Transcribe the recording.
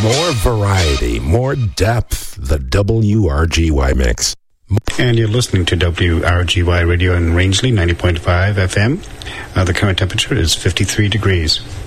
More variety, more depth. The WRGY mix. And you're listening to WRGY Radio in Rangeley, 90.5 FM. The current temperature is 53 degrees.